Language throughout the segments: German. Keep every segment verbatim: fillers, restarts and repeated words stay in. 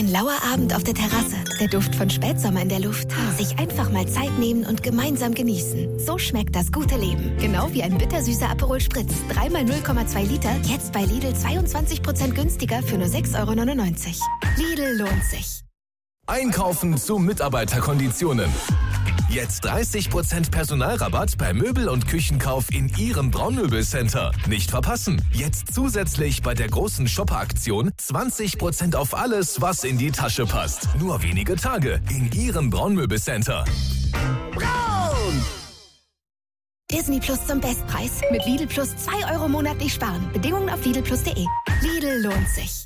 Ein lauer Abend auf der Terrasse, der Duft von Spätsommer in der Luft. Sich einfach mal Zeit nehmen und gemeinsam genießen. So schmeckt das gute Leben. Genau wie ein bittersüßer Aperol Spritz. Dreimal null Komma zwei Liter, jetzt bei Lidl zweiundzwanzig Prozent günstiger für nur sechs Euro neunundneunzig. Lidl lohnt sich. Einkaufen zu Mitarbeiterkonditionen. Jetzt dreißig Prozent Personalrabatt bei Möbel- und Küchenkauf in Ihrem Braunmöbelcenter. Nicht verpassen. Jetzt zusätzlich bei der großen Shopper-Aktion zwanzig Prozent auf alles, was in die Tasche passt. Nur wenige Tage in Ihrem Braunmöbelcenter. Braun! Disney Plus zum Bestpreis. Mit Lidl Plus zwei Euro monatlich sparen. Bedingungen auf lidl plus punkt de. Lidl lohnt sich.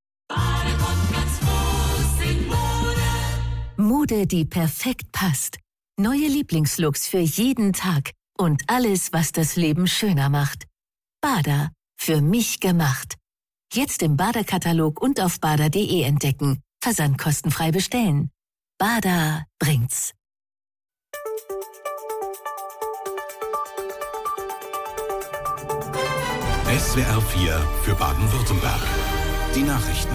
Mode, die perfekt passt. Neue Lieblingslooks für jeden Tag. Und alles, was das Leben schöner macht. Bada. Für mich gemacht. Jetzt im Bada-Katalog und auf bada punkt de entdecken. Versand kostenfrei bestellen. Bada bringt's. S W R vier für Baden-Württemberg. Die Nachrichten.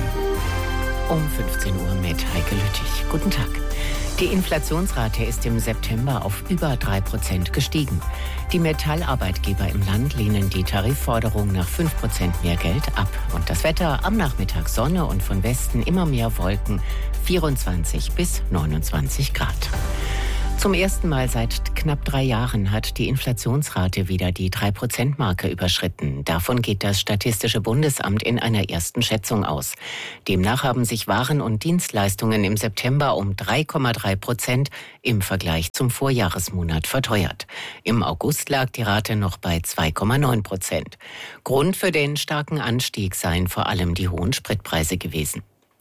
Um fünfzehn Uhr mit Heike Lüttich. Guten Tag. Die Inflationsrate ist im September auf über drei Prozent gestiegen. Die Metallarbeitgeber im Land lehnen die Tarifforderung nach fünf Prozent mehr Geld ab. Und das Wetter: am Nachmittag Sonne und von Westen immer mehr Wolken, vierundzwanzig bis neunundzwanzig Grad. Zum ersten Mal seit knapp drei Jahren hat die Inflationsrate wieder die drei Prozent Marke überschritten. Davon geht das Statistische Bundesamt in einer ersten Schätzung aus. Demnach haben sich Waren und Dienstleistungen im September um drei Komma drei Prozent im Vergleich zum Vorjahresmonat verteuert. Im August lag die Rate noch bei zwei Komma neun Prozent. Grund für den starken Anstieg seien vor allem die hohen Spritpreise gewesen.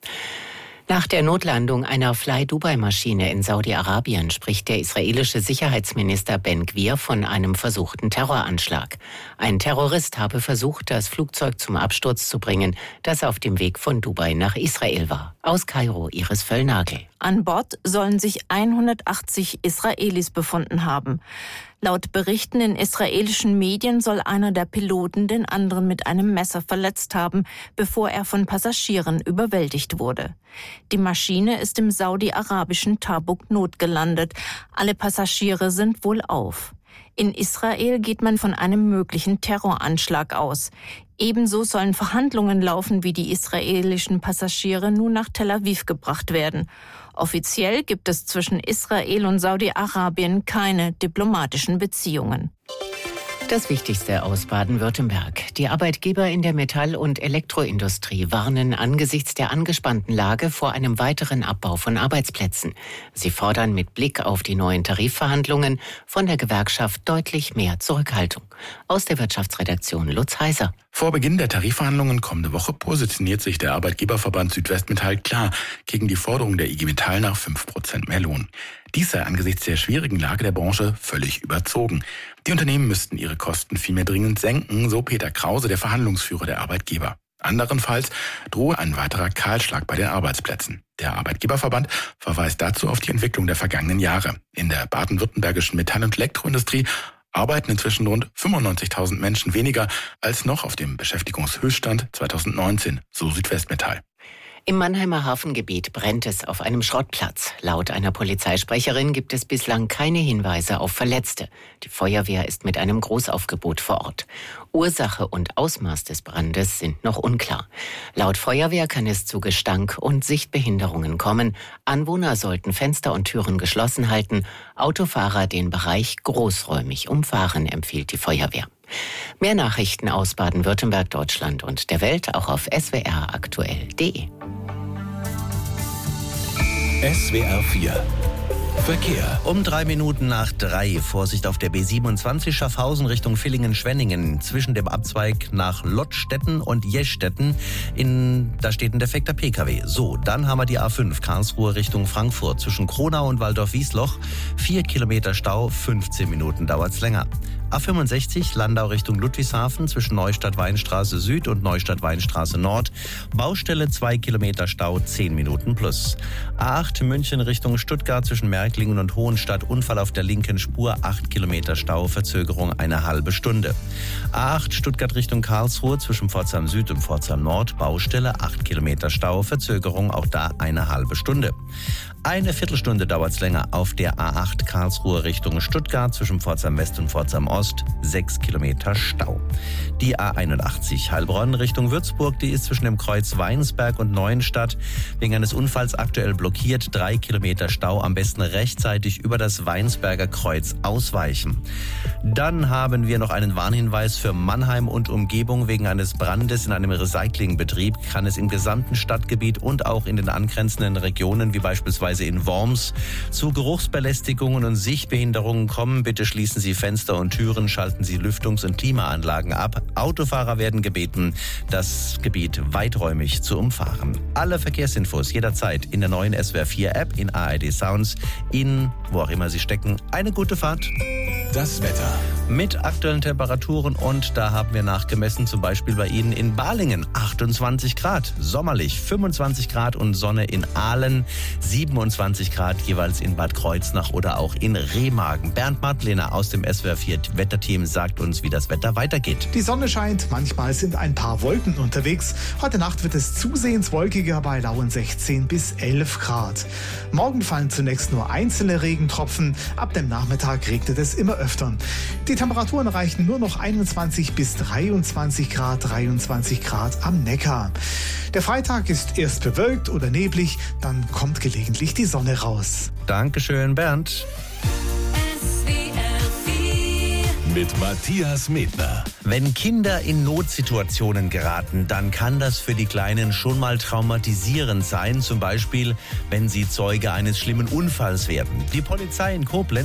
Nach der Notlandung einer Fly-Dubai-Maschine in Saudi-Arabien spricht der israelische Sicherheitsminister Ben Gvir von einem versuchten Terroranschlag. Ein Terrorist habe versucht, das Flugzeug zum Absturz zu bringen, das auf dem Weg von Dubai nach Israel war. Aus Kairo, Iris Völlnagel. An Bord sollen sich hundertachtzig Israelis befunden haben. Laut Berichten in israelischen Medien soll einer der Piloten den anderen mit einem Messer verletzt haben, bevor er von Passagieren überwältigt wurde. Die Maschine ist im saudi-arabischen Tabuk notgelandet. Alle Passagiere sind wohlauf. In Israel geht man von einem möglichen Terroranschlag aus. Ebenso sollen Verhandlungen laufen, wie die israelischen Passagiere nun nach Tel Aviv gebracht werden. Offiziell gibt es zwischen Israel und Saudi-Arabien keine diplomatischen Beziehungen. Das Wichtigste aus Baden-Württemberg. Die Arbeitgeber in der Metall- und Elektroindustrie warnen angesichts der angespannten Lage vor einem weiteren Abbau von Arbeitsplätzen. Sie fordern mit Blick auf die neuen Tarifverhandlungen von der Gewerkschaft deutlich mehr Zurückhaltung. Aus der Wirtschaftsredaktion Lutz Heiser. Vor Beginn der Tarifverhandlungen kommende Woche positioniert sich der Arbeitgeberverband Südwestmetall klar gegen die Forderung der I G Metall nach fünf Prozent mehr Lohn. Dies sei angesichts der schwierigen Lage der Branche völlig überzogen. Die Unternehmen müssten ihre Kosten vielmehr dringend senken, so Peter Krause, der Verhandlungsführer der Arbeitgeber. Anderenfalls drohe ein weiterer Kahlschlag bei den Arbeitsplätzen. Der Arbeitgeberverband verweist dazu auf die Entwicklung der vergangenen Jahre. In der baden-württembergischen Metall- und Elektroindustrie arbeiten inzwischen rund fünfundneunzigtausend Menschen weniger als noch auf dem Beschäftigungshöchststand zweitausendneunzehn, so Südwestmetall. Im Mannheimer Hafengebiet brennt es auf einem Schrottplatz. Laut einer Polizeisprecherin gibt es bislang keine Hinweise auf Verletzte. Die Feuerwehr ist mit einem Großaufgebot vor Ort. Ursache und Ausmaß des Brandes sind noch unklar. Laut Feuerwehr kann es zu Gestank und Sichtbehinderungen kommen. Anwohner sollten Fenster und Türen geschlossen halten. Autofahrer den Bereich großräumig umfahren, empfiehlt die Feuerwehr. Mehr Nachrichten aus Baden-Württemberg, Deutschland und der Welt auch auf s w r aktuell punkt de. S W R vier Verkehr. Um drei Minuten nach drei. Vorsicht auf der B siebenundzwanzig Schaffhausen Richtung Villingen-Schwenningen. Zwischen dem Abzweig nach Lottstetten und Jeschstetten. In, da steht ein defekter P K W. So, dann haben wir die A fünf Karlsruhe Richtung Frankfurt. Zwischen Kronau und Waldorf-Wiesloch. Vier Kilometer Stau, fünfzehn Minuten dauert's länger. A fünfundsechzig Landau Richtung Ludwigshafen zwischen Neustadt-Weinstraße Süd und Neustadt-Weinstraße Nord. Baustelle zwei Kilometer Stau, zehn Minuten plus. A acht München Richtung Stuttgart zwischen Märklingen und Hohenstadt. Unfall auf der linken Spur, acht Kilometer Stau, Verzögerung eine halbe Stunde. A acht Stuttgart Richtung Karlsruhe zwischen Pforzheim Süd und Pforzheim Nord. Baustelle, acht Kilometer Stau, Verzögerung auch da eine halbe Stunde. Eine Viertelstunde dauert es länger auf der A acht Karlsruhe Richtung Stuttgart zwischen Pforzheim West und Pforzheim Ost. sechs Kilometer Stau. Die A einundachtzig Heilbronn Richtung Würzburg, die ist zwischen dem Kreuz Weinsberg und Neuenstadt wegen eines Unfalls aktuell blockiert. drei Kilometer Stau, am besten rechtzeitig über das Weinsberger Kreuz ausweichen. Dann haben wir noch einen Warnhinweis für Mannheim und Umgebung. Wegen eines Brandes in einem Recyclingbetrieb kann es im gesamten Stadtgebiet und auch in den angrenzenden Regionen wie beispielsweise in Worms zu Geruchsbelästigungen und Sichtbehinderungen kommen. Bitte schließen Sie Fenster und Türen, schalten Sie Lüftungs- und Klimaanlagen ab. Autofahrer werden gebeten, das Gebiet weiträumig zu umfahren. Alle Verkehrsinfos jederzeit in der neuen S W R vier App, in A R D Sounds, Ihnen, wo auch immer Sie stecken, eine gute Fahrt. Das Wetter. Mit aktuellen Temperaturen und da haben wir nachgemessen, zum Beispiel bei Ihnen in Balingen achtundzwanzig Grad, sommerlich fünfundzwanzig Grad und Sonne in Aalen, siebenundzwanzig Grad jeweils in Bad Kreuznach oder auch in Remagen. Bernd Madlener aus dem S W R vier Wetterteam sagt uns, wie das Wetter weitergeht. Die Sonne scheint, manchmal sind ein paar Wolken unterwegs. Heute Nacht wird es zusehends wolkiger bei lauen sechzehn bis elf Grad. Morgen fallen zunächst nur einzelne Regentropfen, ab dem Nachmittag regnet es immer öfter. Die Temperaturen reichen nur noch einundzwanzig bis dreiundzwanzig Grad, dreiundzwanzig Grad am Neckar. Der Freitag ist erst bewölkt oder neblig, dann kommt gelegentlich die Sonne raus. Dankeschön, Bernd. Mit Matthias Medner. Wenn Kinder in Notsituationen geraten, dann kann das für die Kleinen schon mal traumatisierend sein. Zum Beispiel, wenn sie Zeuge eines schlimmen Unfalls werden. Die Polizei in Koblenz